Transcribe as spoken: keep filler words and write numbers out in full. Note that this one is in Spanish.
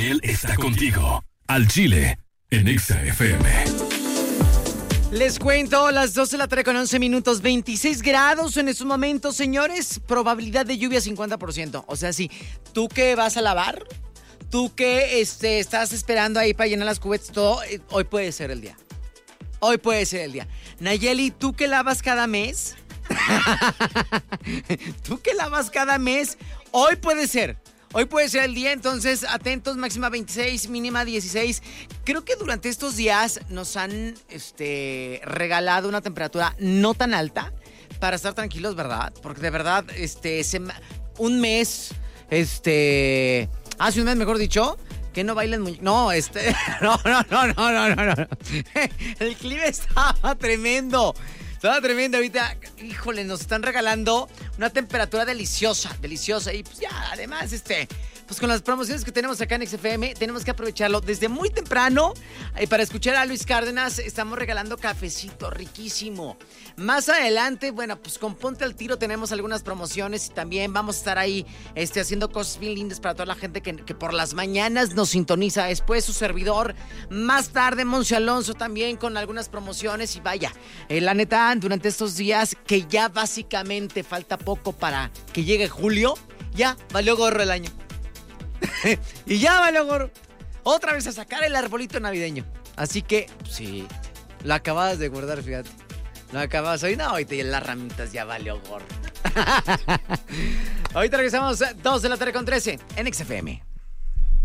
Él está contigo. Al Chile, en Exa F M. Les cuento, las doce de la tarde con once minutos, veintiséis grados en estos momentos, señores. Probabilidad de lluvia cincuenta por ciento. O sea, sí, tú que vas a lavar, tú que este, estás esperando ahí para llenar las cubetas y todo, eh, hoy puede ser el día. Hoy puede ser el día. Nayeli, tú que lavas cada mes, tú que lavas cada mes, hoy puede ser. Hoy puede ser el día, entonces atentos, máxima veintiséis, mínima dieciséis. Creo que durante estos días nos han este, regalado una temperatura no tan alta para estar tranquilos, ¿verdad? Porque de verdad, este, se, un mes, este, hace un mes mejor dicho, que no bailen muñecos. No, este, no, no, no, no, no, no, no. El clima estaba tremendo. Estaba tremendo ahorita, híjole, nos están regalando una temperatura deliciosa, deliciosa. Y pues ya, además, este, pues con las promociones que tenemos acá en X F M, tenemos que aprovecharlo desde muy temprano. Eh, para escuchar a Luis Cárdenas, estamos regalando cafecito riquísimo. Más adelante, bueno, pues con Ponte al Tiro tenemos algunas promociones y también vamos a estar ahí este, haciendo cosas bien lindas para toda la gente que, que por las mañanas nos sintoniza. Después su servidor, más tarde Monse Alonso también con algunas promociones. Y vaya, eh, la neta, durante estos días que ya básicamente falta poco para que llegue julio, ya valió gorro el año. Y ya valió gorro. Otra vez a sacar el arbolito navideño. Así que, sí, lo acabas de guardar, fíjate. Lo acabas hoy, no, ahorita ya las ramitas ya valió gorro. Ahorita regresamos, dos de la tarde con trece en X F M.